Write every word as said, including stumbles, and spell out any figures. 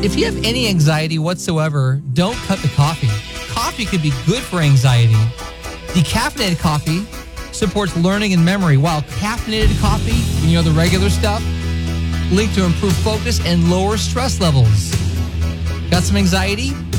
If you have any anxiety whatsoever, don't cut the coffee. Coffee could be good for anxiety. Decaffeinated coffee supports learning and memory, while caffeinated coffee, you know, the regular stuff, linked to improve focus and lower stress levels. Got some anxiety?